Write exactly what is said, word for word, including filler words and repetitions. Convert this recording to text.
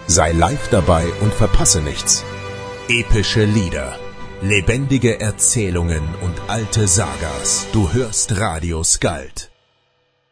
Sei live dabei und verpasse nichts. Epische Lieder, lebendige Erzählungen und alte Sagas. Du hörst Radio Skald.